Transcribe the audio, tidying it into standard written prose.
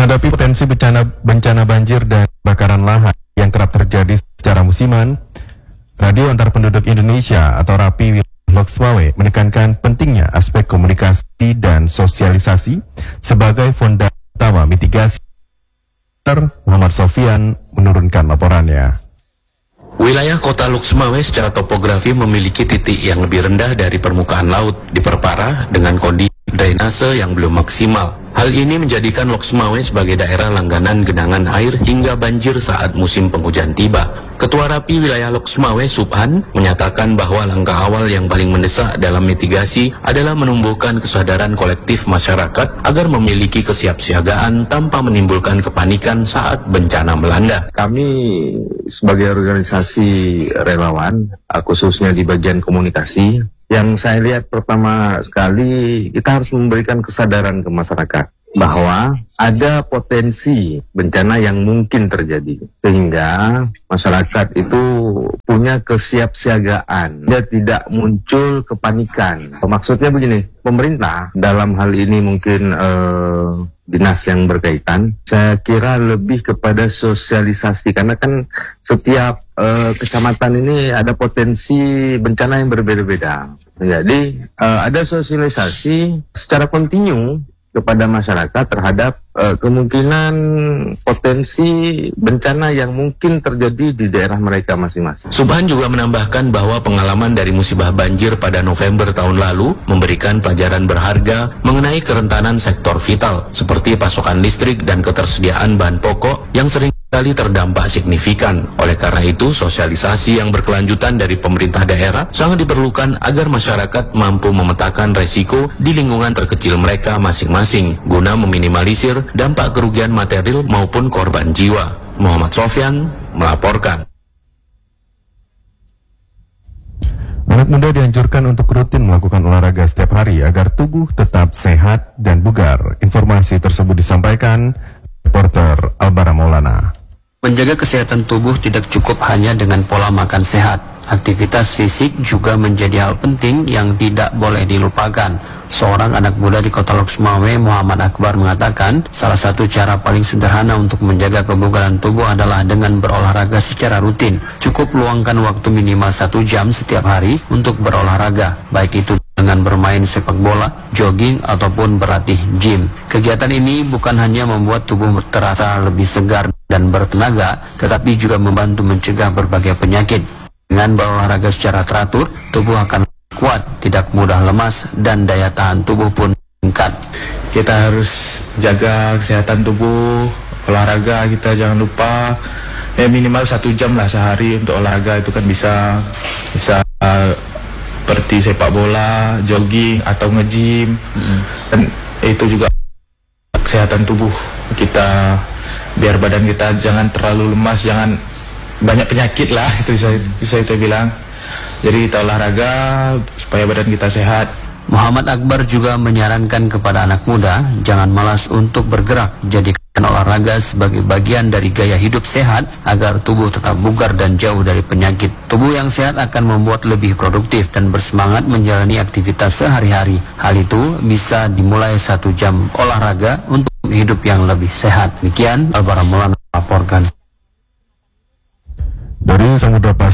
Menghadapi potensi bencana banjir dan kebakaran lahan yang kerap terjadi secara musiman, Radio Antar Penduduk Indonesia atau RAPI Loksmawe menekankan pentingnya aspek komunikasi dan sosialisasi sebagai fondasi utama mitigasi. Muhammad Sofyan menurunkan laporannya. Wilayah kota Loksmawe secara topografi memiliki titik yang lebih rendah dari permukaan laut, diperparah dengan kondisi drainase yang belum maksimal. Hal ini menjadikan Loksmawe sebagai daerah langganan genangan air hingga banjir saat musim penghujan tiba. Ketua RAPI wilayah Loksmawe, Subhan, menyatakan bahwa langkah awal yang paling mendesak dalam mitigasi adalah menumbuhkan kesadaran kolektif masyarakat agar memiliki kesiapsiagaan tanpa menimbulkan kepanikan saat bencana melanda. Kami sebagai organisasi relawan, khususnya di bagian komunikasi, yang saya lihat pertama sekali kita harus memberikan kesadaran ke masyarakat bahwa ada potensi bencana yang mungkin terjadi, sehingga masyarakat itu punya kesiapsiagaan, dia tidak muncul kepanikan. Maksudnya begini, pemerintah dalam hal ini mungkin dinas yang berkaitan, saya kira lebih kepada sosialisasi, karena kan setiap kecamatan ini ada potensi bencana yang berbeda-beda. Jadi ada sosialisasi secara kontinu kepada masyarakat terhadap kemungkinan potensi bencana yang mungkin terjadi di daerah mereka masing-masing. Subhan juga menambahkan bahwa pengalaman dari musibah banjir pada November tahun lalu memberikan pelajaran berharga mengenai kerentanan sektor vital seperti pasokan listrik dan ketersediaan bahan pokok yang sering kali terdampak signifikan. Oleh karena itu, sosialisasi yang berkelanjutan dari pemerintah daerah sangat diperlukan agar masyarakat mampu memetakan resiko di lingkungan terkecil mereka masing-masing guna meminimalisir dampak kerugian material maupun korban jiwa. Muhammad Sofyan melaporkan. Anak muda dianjurkan untuk rutin melakukan olahraga setiap hari agar tubuh tetap sehat dan bugar. Informasi tersebut disampaikan reporter Albara Maulana. Menjaga kesehatan tubuh tidak cukup hanya dengan pola makan sehat. Aktivitas fisik juga menjadi hal penting yang tidak boleh dilupakan. Seorang anak muda di kota Loksmawe, Muhammad Akbar, mengatakan salah satu cara paling sederhana untuk menjaga kebugaran tubuh adalah dengan berolahraga secara rutin. Cukup luangkan waktu minimal 1 jam setiap hari untuk berolahraga, baik itu dengan bermain sepak bola, jogging, ataupun berlatih gym. Kegiatan ini bukan hanya membuat tubuh terasa lebih segar dan bertenaga, tetapi juga membantu mencegah berbagai penyakit. Dengan berolahraga secara teratur, tubuh akan kuat, tidak mudah lemas, dan daya tahan tubuh pun meningkat. Kita harus jaga kesehatan tubuh, olahraga kita jangan lupa, minimal 1 jam lah sehari untuk olahraga. Itu kan bisa seperti sepak bola, jogging, atau nge-gym. Dan itu juga kesehatan tubuh kita, biar badan kita jangan terlalu lemas, jangan banyak penyakit lah, itu bisa kita bilang. Jadi kita olahraga supaya badan kita sehat. Muhammad Akbar juga menyarankan kepada anak muda jangan malas untuk bergerak, jadikan olahraga sebagai bagian dari gaya hidup sehat agar tubuh tetap bugar dan jauh dari penyakit. Tubuh yang sehat akan membuat lebih produktif dan bersemangat menjalani aktivitas sehari-hari. Hal itu bisa dimulai 1 jam olahraga untuk hidup yang lebih sehat. Demikian Albara Maulana melaporkan. Dari Samudra